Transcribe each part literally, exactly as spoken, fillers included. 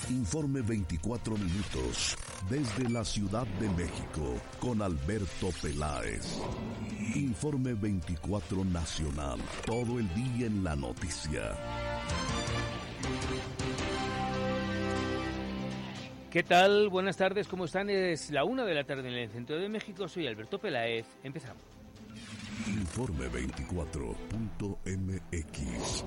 Informe veinticuatro minutos, desde la Ciudad de México, con Alberto Peláez. Informe veinticuatro Nacional, todo el día en la noticia. ¿Qué tal? Buenas tardes, ¿cómo están? Es la una de la tarde en el centro de México, soy Alberto Peláez, empezamos. Informe veinticuatro punto m x.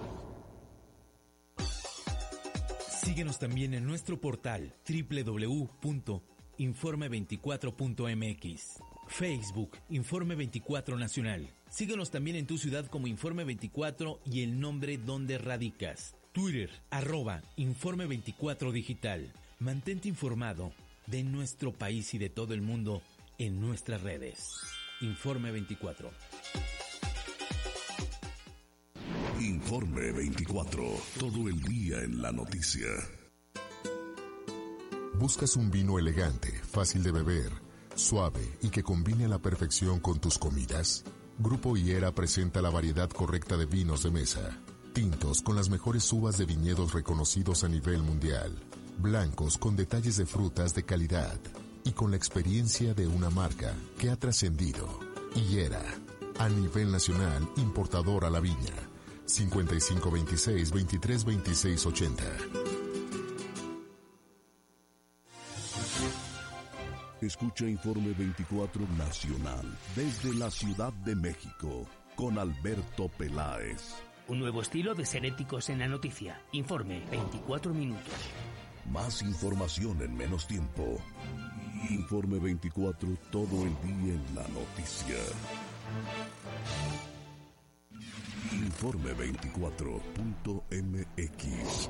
Síguenos también en nuestro portal doble u doble u doble u punto informe veinticuatro punto m x. Facebook, Informe veinticuatro Nacional. Síguenos también en tu ciudad como Informe veinticuatro y el nombre donde radicas. Twitter, arroba Informe veinticuatro Digital. Mantente informado de nuestro país y de todo el mundo en nuestras redes. Informe veinticuatro. Informe veinticuatro, todo el día en la noticia. ¿Buscas un vino elegante, fácil de beber, suave y que combine a la perfección con tus comidas? Grupo Higuera presenta la variedad correcta de vinos de mesa. Tintos con las mejores uvas de viñedos reconocidos a nivel mundial. Blancos con detalles de frutas de calidad. Y con la experiencia de una marca que ha trascendido. Higuera, a nivel nacional, importador a la viña. cincuenta y cinco veintiséis veintitrés veintiséis ochenta. Escucha Informe veinticuatro Nacional desde la Ciudad de México con Alberto Peláez. Un nuevo estilo de ser éticos en la noticia. Informe veinticuatro minutos. Más información en menos tiempo. Informe veinticuatro, todo el día en la noticia. Informe veinticuatro punto m x.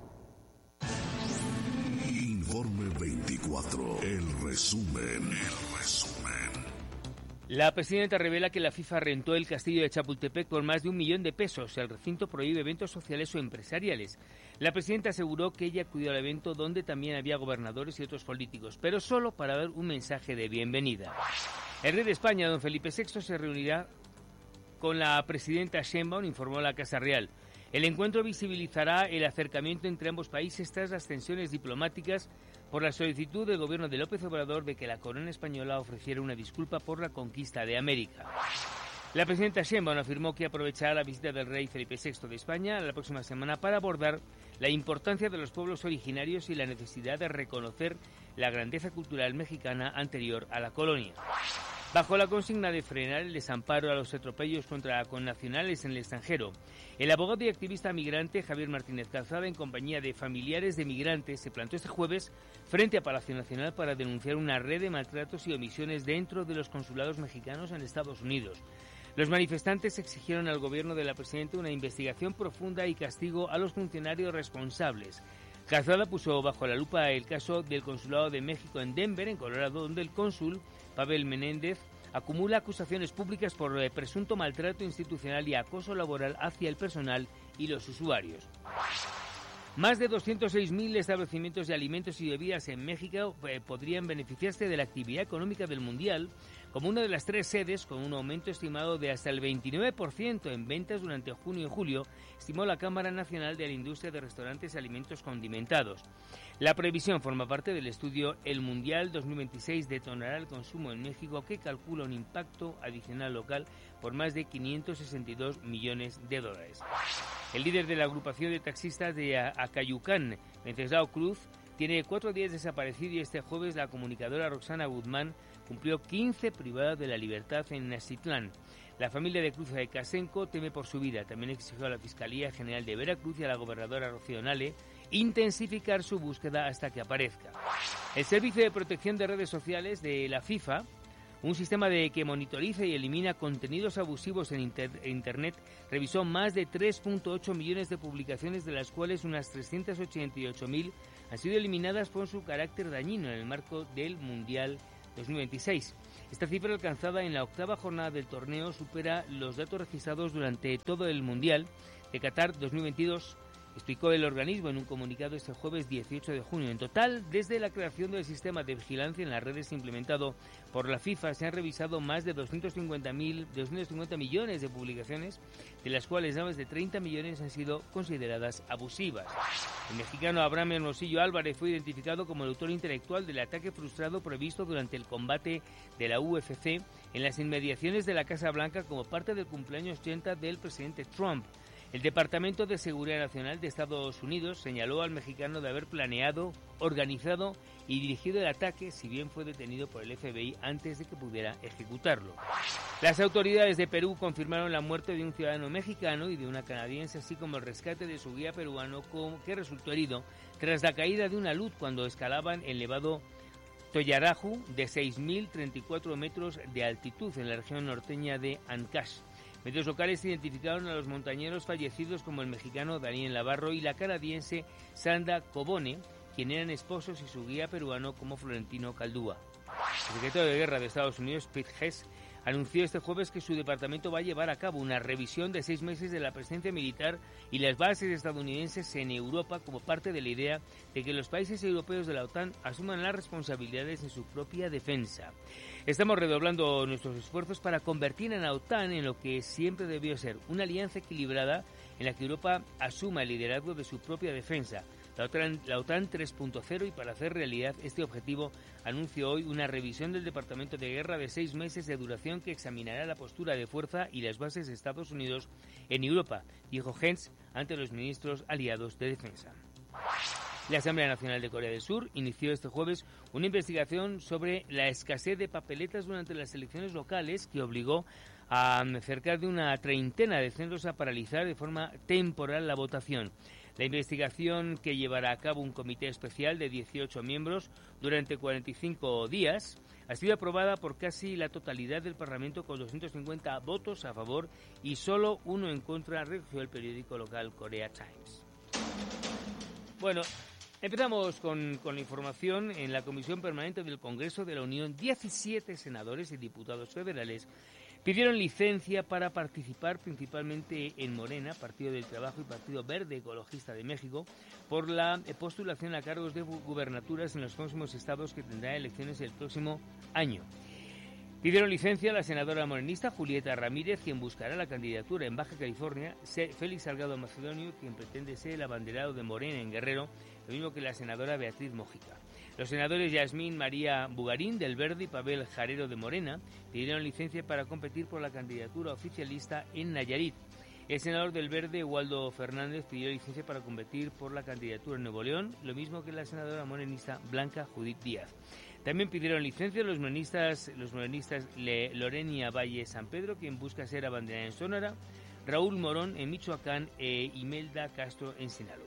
Informe veinticuatro, el resumen, el resumen. La presidenta revela que la FIFA rentó el castillo de Chapultepec por más de un millón de pesos. El recinto prohíbe eventos sociales o empresariales. La presidenta aseguró que ella acudió al evento donde también había gobernadores y otros políticos, pero solo para dar un mensaje de bienvenida. El rey de España, don Felipe sexto, se reunirá con la presidenta Sheinbaum, informó la Casa Real. El encuentro visibilizará el acercamiento entre ambos países tras las tensiones diplomáticas por la solicitud del gobierno de López Obrador de que la corona española ofreciera una disculpa por la conquista de América. La presidenta Sheinbaum afirmó que aprovechará la visita del rey Felipe sexto de España la próxima semana para abordar la importancia de los pueblos originarios y la necesidad de reconocer la grandeza cultural mexicana anterior a la colonia. Bajo la consigna de frenar el desamparo a los atropellos contra connacionales en el extranjero, el abogado y activista migrante Javier Martínez Calzada, en compañía de familiares de migrantes, se plantó este jueves frente a Palacio Nacional para denunciar una red de maltratos y omisiones dentro de los consulados mexicanos en Estados Unidos. Los manifestantes exigieron al gobierno de la presidenta una investigación profunda y castigo a los funcionarios responsables. Calzada puso bajo la lupa el caso del Consulado de México en Denver, en Colorado, donde el cónsul Pavel Menéndez acumula acusaciones públicas por presunto maltrato institucional y acoso laboral hacia el personal y los usuarios. Más de doscientos seis mil establecimientos de alimentos y bebidas en México eh, podrían beneficiarse de la actividad económica del Mundial como una de las tres sedes, con un aumento estimado de hasta el veintinueve por ciento en ventas durante junio y julio, estimó la Cámara Nacional de la Industria de Restaurantes y Alimentos Condimentados. La previsión forma parte del estudio El Mundial dos mil veintiséis detonará el consumo en México, que calcula un impacto adicional local por más de quinientos sesenta y dos millones de dólares. El líder de la agrupación de taxistas de Acayucán, Wenceslao Cruz, tiene cuatro días desaparecido y este jueves la comunicadora Roxana Guzmán cumplió quince privadas de la libertad en Nacitlán. La familia de Cruz de Casenco teme por su vida. También exigió a la Fiscalía General de Veracruz y a la gobernadora Rocío Nale intensificar su búsqueda hasta que aparezca. El Servicio de Protección de Redes Sociales de la FIFA, un sistema de que monitoriza y elimina contenidos abusivos en inter- Internet, revisó más de tres punto ocho millones de publicaciones, de las cuales unas trescientas ochenta y ocho mil han sido eliminadas por su carácter dañino en el marco del Mundial dos mil veintiséis. Esta cifra, alcanzada en la octava jornada del torneo, supera los datos registrados durante todo el Mundial de Qatar dos mil veintidós, explicó el organismo en un comunicado este jueves dieciocho de junio. En total, desde la creación del sistema de vigilancia en las redes implementado por la FIFA, se han revisado más de doscientos cincuenta millones de publicaciones, de las cuales más de treinta millones han sido consideradas abusivas. El mexicano Abraham Hermosillo Álvarez fue identificado como el autor intelectual del ataque frustrado previsto durante el combate de la U F C en las inmediaciones de la Casa Blanca como parte del cumpleaños ochenta del presidente Trump. El Departamento de Seguridad Nacional de Estados Unidos señaló al mexicano de haber planeado, organizado y dirigido el ataque, si bien fue detenido por el F B I antes de que pudiera ejecutarlo. Las autoridades de Perú confirmaron la muerte de un ciudadano mexicano y de una canadiense, así como el rescate de su guía peruano que resultó herido tras la caída de una luz cuando escalaban el nevado Toyaraju de seis mil treinta y cuatro metros de altitud en la región norteña de Ancash. Medios locales identificaron a los montañeros fallecidos como el mexicano Daniel Navarro y la canadiense Sandra Cobone, quien eran esposos, y su guía peruano como Florentino Caldúa. El secretario de Guerra de Estados Unidos, Pete Hess, anunció este jueves que su departamento va a llevar a cabo una revisión de seis meses de la presencia militar y las bases estadounidenses en Europa como parte de la idea de que los países europeos de la OTAN asuman las responsabilidades en su propia defensa. Estamos redoblando nuestros esfuerzos para convertir a la OTAN en lo que siempre debió ser, una alianza equilibrada en la que Europa asuma el liderazgo de su propia defensa. La OTAN, la OTAN tres punto cero, y para hacer realidad este objetivo anunció hoy una revisión del Departamento de Guerra de seis meses de duración que examinará la postura de fuerza y las bases de Estados Unidos en Europa, dijo Hens ante los ministros aliados de defensa. La Asamblea Nacional de Corea del Sur inició este jueves una investigación sobre la escasez de papeletas durante las elecciones locales que obligó a cerca de una treintena de centros a paralizar de forma temporal la votación. La investigación, que llevará a cabo un comité especial de dieciocho miembros durante cuarenta y cinco días, ha sido aprobada por casi la totalidad del Parlamento con doscientos cincuenta votos a favor y solo uno en contra, recogió el periódico local Korea Times. Bueno, empezamos con, con la información. En la Comisión Permanente del Congreso de la Unión, diecisiete senadores y diputados federales pidieron licencia para participar principalmente en Morena, Partido del Trabajo y Partido Verde Ecologista de México, por la postulación a cargos de gubernaturas en los próximos estados que tendrán elecciones el próximo año. Pidieron licencia a la senadora morenista Julieta Ramírez, quien buscará la candidatura en Baja California, Félix Salgado Macedonio, quien pretende ser el abanderado de Morena en Guerrero, lo mismo que la senadora Beatriz Mójica. Los senadores Yasmín María Bugarín, del Verde, y Pavel Jarero, de Morena, pidieron licencia para competir por la candidatura oficialista en Nayarit. El senador del Verde, Waldo Fernández, pidió licencia para competir por la candidatura en Nuevo León, lo mismo que la senadora morenista Blanca Judith Díaz. También pidieron licencia los morenistas, los morenistas Lorenia Valle San Pedro, quien busca ser abanderada en Sonora, Raúl Morón en Michoacán e Imelda Castro en Sinaloa.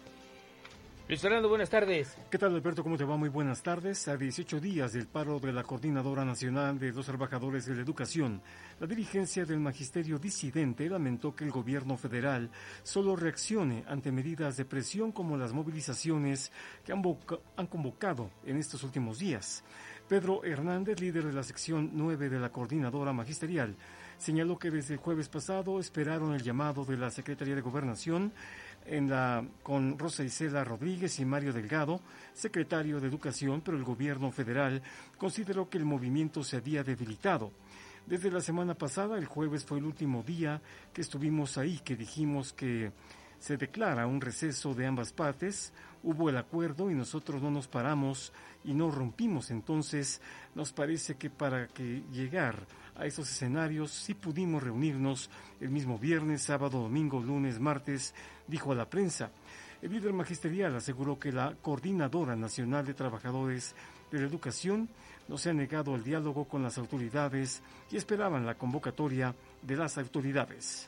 Luis Fernando, buenas tardes. ¿Qué tal, Alberto? ¿Cómo te va? Muy buenas tardes. A dieciocho días del paro de la Coordinadora Nacional de los Trabajadores de la Educación, la dirigencia del magisterio disidente lamentó que el gobierno federal solo reaccione ante medidas de presión como las movilizaciones que han, boca- han convocado en estos últimos días. Pedro Hernández, líder de la sección nueve de la Coordinadora Magisterial, señaló que desde el jueves pasado esperaron el llamado de la Secretaría de Gobernación en la, con Rosa Isela Rodríguez y Mario Delgado, secretario de Educación, pero el gobierno federal consideró que el movimiento se había debilitado. Desde la semana pasada, el jueves fue el último día que estuvimos ahí, que dijimos que se declara un receso de ambas partes, hubo el acuerdo y nosotros no nos paramos y no rompimos. Entonces, nos parece que para que llegar a estos escenarios sí pudimos reunirnos el mismo viernes, sábado, domingo, lunes, martes, dijo a la prensa. El líder magisterial aseguró que la Coordinadora Nacional de Trabajadores de la Educación no se ha negado al diálogo con las autoridades y esperaban la convocatoria de las autoridades.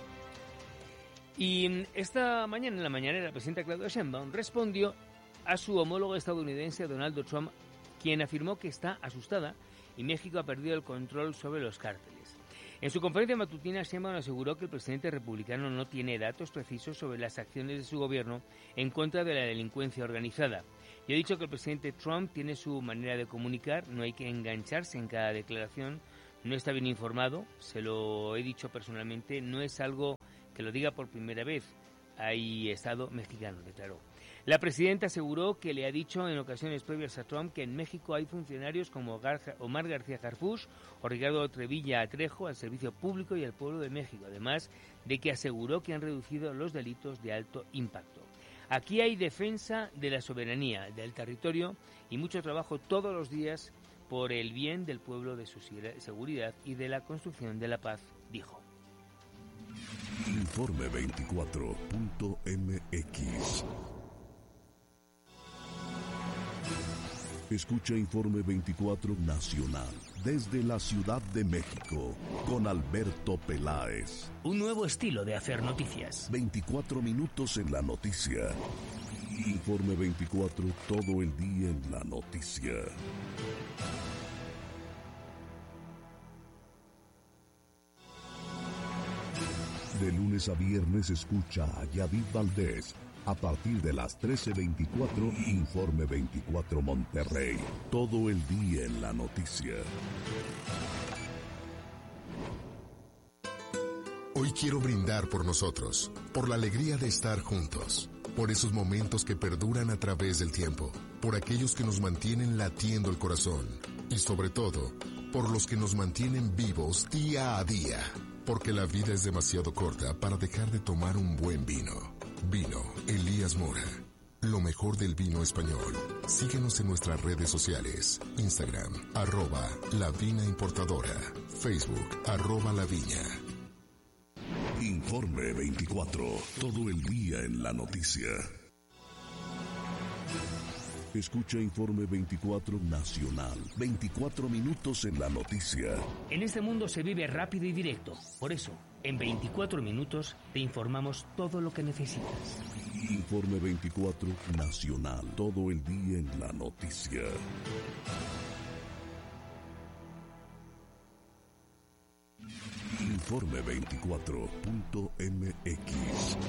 Y esta mañana, en la mañanera, la presidenta Claudia Sheinbaum respondió a su homólogo estadounidense Donald Trump, quien afirmó que está asustada y México ha perdido el control sobre los cárteles. En su conferencia matutina, Sheinbaum aseguró que el presidente republicano no tiene datos precisos sobre las acciones de su gobierno en contra de la delincuencia organizada. Y ha dicho que el presidente Trump tiene su manera de comunicar, no hay que engancharse en cada declaración, no está bien informado, se lo he dicho personalmente, no es algo que lo diga por primera vez. hay Estado mexicano, declaró. La presidenta aseguró que le ha dicho en ocasiones previas a Trump que en México hay funcionarios como Omar García Harfuch o Ricardo Trevilla Trejo al servicio público y al pueblo de México, además de que aseguró que han reducido los delitos de alto impacto. Aquí hay defensa de la soberanía, del territorio y mucho trabajo todos los días por el bien del pueblo, de su seguridad y de la construcción de la paz, dijo. Informe veinticuatro punto m x. Escucha Informe veinticuatro Nacional desde la Ciudad de México con Alberto Peláez. Un nuevo estilo de hacer noticias. veinticuatro minutos en la noticia. Informe veinticuatro, todo el día en la noticia. De lunes a viernes escucha a Yadid Valdés. A partir de las trece veinticuatro, Informe veinticuatro Monterrey. Todo el día en la noticia. Hoy quiero brindar por nosotros, por la alegría de estar juntos, por esos momentos que perduran a través del tiempo, por aquellos que nos mantienen latiendo el corazón y sobre todo, por los que nos mantienen vivos día a día, porque la vida es demasiado corta para dejar de tomar un buen vino. Vino Elías Mora, lo mejor del vino español. Síguenos en nuestras redes sociales, Instagram, arroba La Vina Importadora, Facebook, arroba La Viña. Informe veinticuatro, todo el día en la noticia. Escucha Informe veinticuatro Nacional, veinticuatro minutos en la noticia. En este mundo se vive rápido y directo, por eso, en veinticuatro minutos te informamos todo lo que necesitas. Informe veinticuatro Nacional, todo el día en la noticia. Informe veinticuatro punto m x.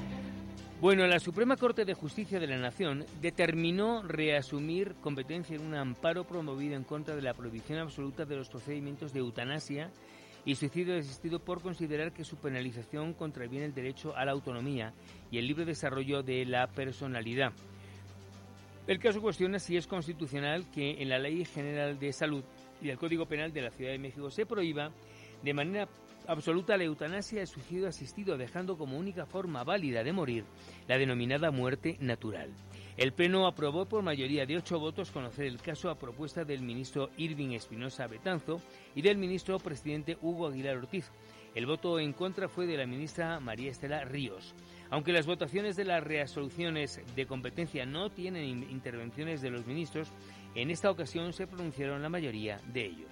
Bueno, la Suprema Corte de Justicia de la Nación determinó reasumir competencia en un amparo promovido en contra de la prohibición absoluta de los procedimientos de eutanasia y suicidio asistido por considerar que su penalización contraviene el derecho a la autonomía y el libre desarrollo de la personalidad. El caso cuestiona si es constitucional que en la Ley General de Salud y el Código Penal de la Ciudad de México se prohíba de manera absoluta la eutanasia y el suicidio asistido, dejando como única forma válida de morir la denominada muerte natural. El Pleno aprobó por mayoría de ocho votos conocer el caso a propuesta del ministro Irving Espinosa Betanzo y del ministro presidente Hugo Aguilar Ortiz. El voto en contra fue de la ministra María Estela Ríos. Aunque las votaciones de las resoluciones de competencia no tienen intervenciones de los ministros, en esta ocasión se pronunciaron la mayoría de ellos.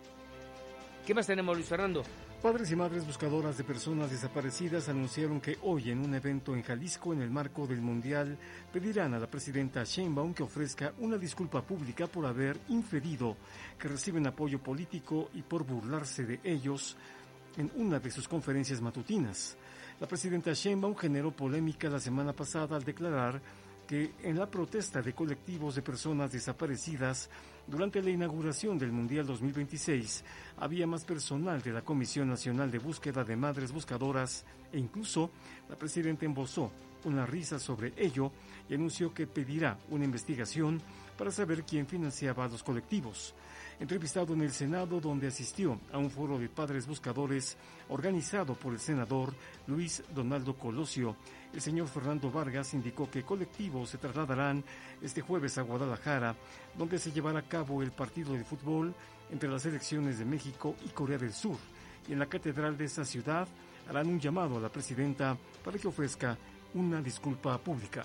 ¿Qué más tenemos, Luis Fernando? Padres y madres buscadoras de personas desaparecidas anunciaron que hoy en un evento en Jalisco en el marco del Mundial pedirán a la presidenta Sheinbaum que ofrezca una disculpa pública por haber inferido que reciben apoyo político y por burlarse de ellos en una de sus conferencias matutinas. La presidenta Sheinbaum generó polémica la semana pasada al declarar que en la protesta de colectivos de personas desaparecidas durante la inauguración del Mundial dos mil veintiséis había más personal de la Comisión Nacional de Búsqueda de Madres Buscadoras e incluso la presidenta embozó una risa sobre ello y anunció que pedirá una investigación para saber quién financiaba a los colectivos. Entrevistado en el Senado, donde asistió a un foro de padres buscadores organizado por el senador Luis Donaldo Colosio, el señor Fernando Vargas indicó que colectivos se trasladarán este jueves a Guadalajara, donde se llevará a cabo el partido de fútbol entre las selecciones de México y Corea del Sur. Y en la catedral de esa ciudad harán un llamado a la presidenta para que ofrezca una disculpa pública.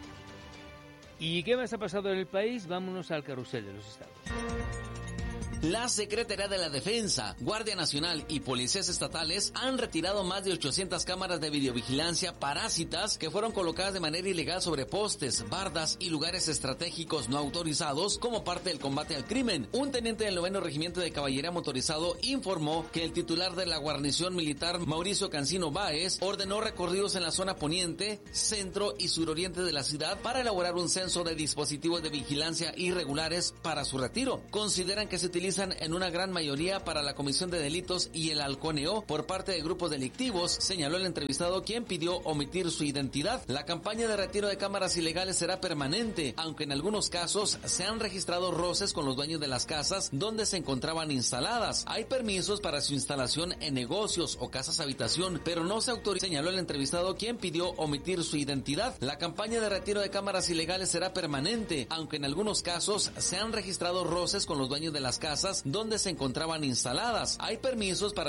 ¿Y qué más ha pasado en el país? Vámonos al carrusel de los estados. La Secretaría de la Defensa, Guardia Nacional y policías estatales han retirado más de ochocientas cámaras de videovigilancia parásitas que fueron colocadas de manera ilegal sobre postes, bardas y lugares estratégicos no autorizados como parte del combate al crimen. Un teniente del noveno Regimiento de Caballería Motorizado informó que el titular de la guarnición militar, Mauricio Cancino Báez, ordenó recorridos en la zona poniente, centro y suroriente de la ciudad para elaborar un censo de dispositivos de vigilancia irregulares para su retiro. Consideran que se utiliza utilizan en una gran mayoría para la comisión de delitos y el halconeo por parte de grupos delictivos, señaló el entrevistado, quien pidió omitir su identidad. La campaña de retiro de cámaras ilegales será permanente, aunque en algunos casos se han registrado roces con los dueños de las casas donde se encontraban instaladas. Hay permisos para su instalación en negocios o casas habitación, pero no se autoriza, señaló el entrevistado, quien pidió omitir su identidad. La campaña de retiro de cámaras ilegales será permanente, aunque en algunos casos se han registrado roces con los dueños de las casas donde se encontraban instaladas. Hay permisos para